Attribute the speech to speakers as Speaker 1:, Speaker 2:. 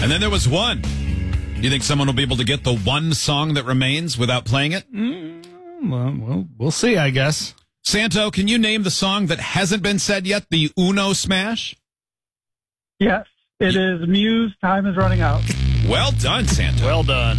Speaker 1: And then there was one. Do you think someone will be able to get the one song that remains without playing it?
Speaker 2: Well, we'll see, I guess.
Speaker 1: Santo, can you name the song that hasn't been said yet, the Uno smash?
Speaker 3: Yes, it is Muse, Time Is Running Out.
Speaker 1: Well done, Santo.
Speaker 2: Well done.